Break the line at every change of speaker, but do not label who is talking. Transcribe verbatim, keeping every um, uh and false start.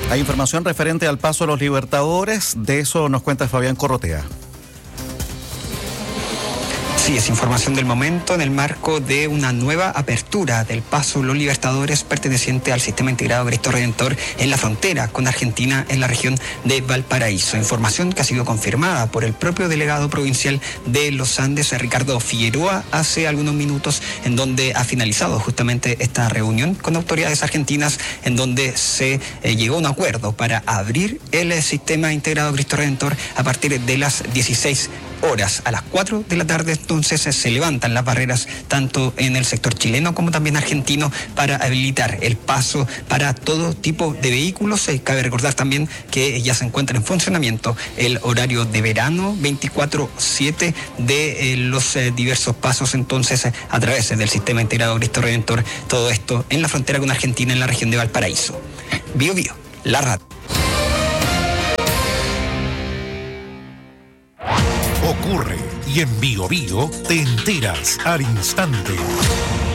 Hay información referente al paso a los Libertadores, de eso nos cuenta Fabián Corrotea.
Sí, es información del momento en el marco de una nueva apertura del paso Los Libertadores perteneciente al Sistema Integrado Cristo Redentor en la frontera con Argentina en la región de Valparaíso. Información que ha sido confirmada por el propio delegado provincial de los Andes, Ricardo Figueroa, hace algunos minutos, en donde ha finalizado justamente esta reunión con autoridades argentinas, en donde se eh, llegó a un acuerdo para abrir el eh, Sistema Integrado Cristo Redentor a partir de las dieciséis horas. A las cuatro de la tarde entonces se levantan las barreras tanto en el sector chileno como también argentino para habilitar el paso para todo tipo de vehículos. Eh, cabe recordar también que ya se encuentra en funcionamiento el horario de verano veinticuatro siete de eh, los eh, diversos pasos entonces eh, a través del Sistema Integrado Cristo Redentor, todo esto en la frontera con Argentina en la región de Valparaíso. Bio Bio, la radio.
Ocurre y en Bio Bio te enteras al instante.